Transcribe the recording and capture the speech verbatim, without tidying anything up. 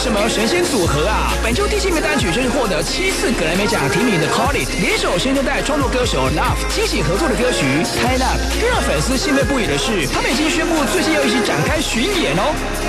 什么神仙组合啊？本周第七名单曲就是获得七次格莱美奖提名的 Call It， 联手新生代创作歌手 Love 惊喜合作的歌曲 Tie Up。更让粉丝兴奋不已的是，他们已经宣布最近要一起展开巡演哦。